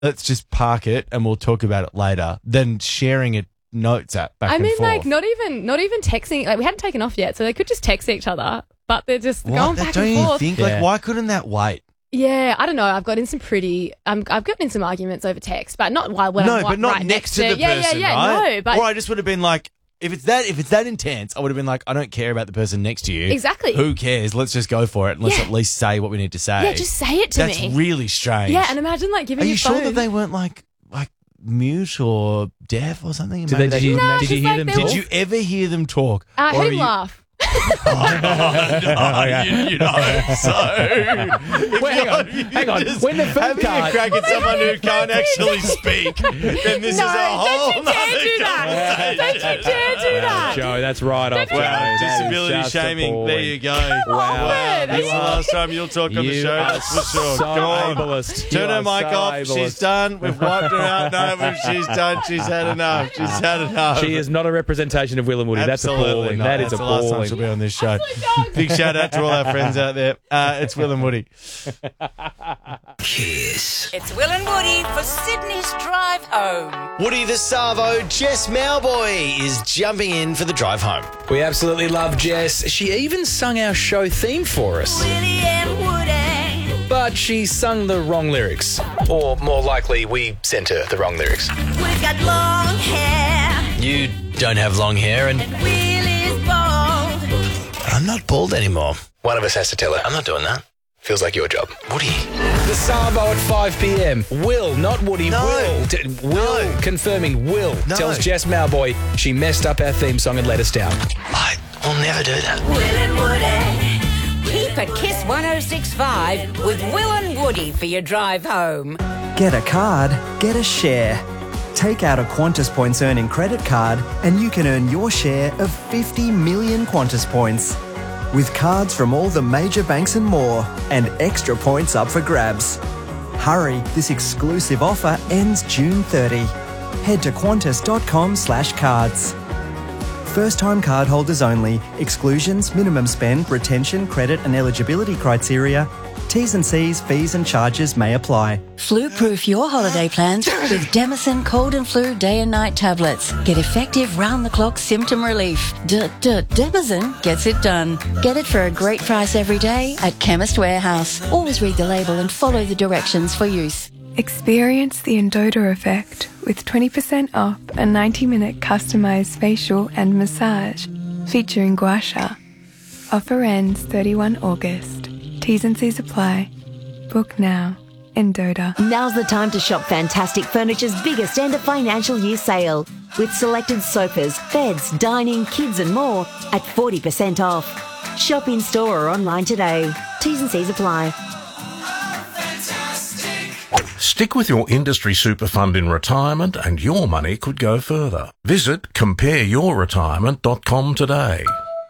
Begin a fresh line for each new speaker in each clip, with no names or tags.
let's just park it and we'll talk about it later, than sharing it notes back and forth.
like not even texting. Like we hadn't taken off yet, so they could just text each other, but they're just going back
don't
and
you
forth.
think? Like, why couldn't that wait?
Yeah, I don't know. I've gotten in some arguments over text, but not while when I'm
but not
right
next to the person,
yeah,
right?
no, but
or I just would have been like, if it's that intense, I would have been like, I don't care about the person next to you.
Exactly.
Who cares? Let's just go for it and let's at least say what we need to say.
Yeah, just say it to me.
That's really strange.
Yeah, and imagine like giving
Are you
your phone.
sure that they weren't like mute or deaf or something?
Did you hear them talk?
Did you ever hear them talk?
Heard him laugh.
You know, so
hang on. When the phone
having a crack at someone who can't actually speak, then this is a whole nother conversation.
Don't you dare do that.
Joe, that's right off.
Wow,
Joe.
disability shaming. There you go.
Wow.
That's the last time you'll talk on the show. That's for sure.
So
Go on.
ableist.
Turn her
You are
mic
so
off.
ableist.
She's done. We've wiped her out. No, she's done. She's had enough. She's had enough.
She is not a representation of Will and Woody. That's
Absolutely
appalling.
not.
That is
That's the last time
appalling.
she'll be on this show. Big shout out to all our friends out there. It's Will and Woody.
Kiss. It's Will and Woody for Sydney's Drive Home.
Woody the Savo, Jess Malboy is jumping in for the drive home.
We absolutely love Jess. She even sung our show theme for us.
Willie and Woody.
But she sung the wrong lyrics. Or more likely, we sent her the wrong lyrics.
We've got long hair.
You don't have long hair and
Willie's bald.
I'm not bald anymore.
One of us has to tell her.
I'm not doing that.
Feels like your job.
Woody.
The Savo at 5 p.m. Will, not Woody.
No.
Will, confirming Will, tells Jess Malboy she messed up our theme song and let us down.
I will never do that.
Will and Woody. Keep a Kiss 106.5 with Will and Woody for your drive home.
Get a card, get a share. Take out a Qantas Points earning credit card and you can earn your share of 50 million Qantas points. With cards from all the major banks and more, and extra points up for grabs. Hurry, this exclusive offer ends June 30. Head to qantas.com/cards. First-time cardholders only. Exclusions, minimum spend, retention, credit and eligibility criteria. T's and C's, fees and charges may apply.
Flu-proof your holiday plans with Demison Cold and Flu Day and Night tablets. Get effective round-the-clock symptom relief. Demison gets it done. Get it for a great price every day at Chemist Warehouse. Always read the label and follow the directions for use.
Experience the Endota effect with 20% off a 90-minute customised facial and massage featuring gua sha. Offer ends 31 August. T's and C's apply. Book now. Endota.
Now's the time to shop Fantastic Furniture's biggest end of financial year sale with selected sofas, beds, dining, kids and more at 40% off. Shop in store or online today. T's and C's apply.
Stick with your industry super fund in retirement and your money could go further. Visit compareyourretirement.com today.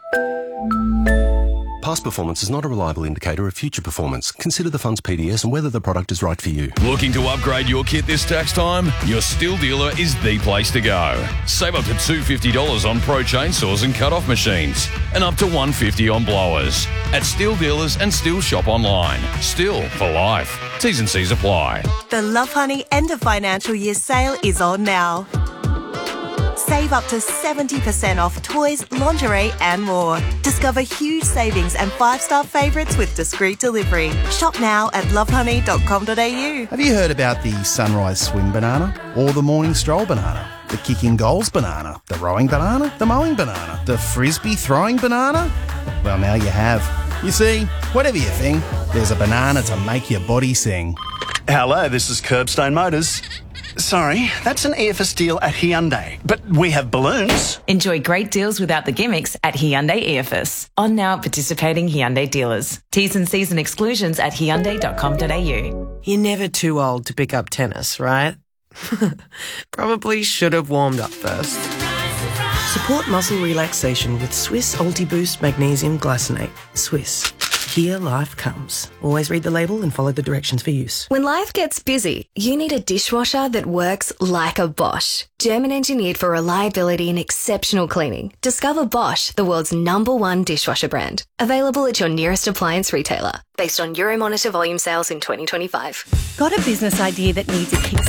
Past performance is not a reliable indicator of future performance. Consider the fund's PDS and whether the product is right for you.
Looking to upgrade your kit this tax time? Your Stihl dealer is the place to go. Save up to $250 on pro chainsaws and cut-off machines and up to $150 on blowers. At Stihl dealers and Stihl shop online. Stihl for life. T's and C's apply.
The Love Honey end of financial year sale is on now. Save up to 70% off toys, lingerie and more. Discover huge savings and 5-star favourites with discreet delivery. Shop now at lovehoney.com.au.
Have you heard about the sunrise swing banana? Or the morning stroll banana? The kicking goals banana? The rowing banana? The mowing banana? The frisbee throwing banana? Well, now you have. You see, whatever you think, there's a banana to make your body sing.
Hello, this is Curbstone Motors. Sorry, that's an EFS deal at Hyundai, but we have balloons.
Enjoy great deals without the gimmicks at Hyundai EFS. On now at participating Hyundai dealers. T's and C's and exclusions at hyundai.com.au.
You're never too old to pick up tennis, right? Probably should have warmed up first. Support muscle relaxation with Swiss Ultiboost Magnesium Glycinate. Swiss. Here life comes. Always read the label and follow the directions for use.
When life gets busy, you need a dishwasher that works like a Bosch. German engineered for reliability and exceptional cleaning. Discover Bosch, the world's #1 dishwasher brand. Available at your nearest appliance retailer. Based on Euromonitor volume sales in 2025.
Got a business idea that needs a kick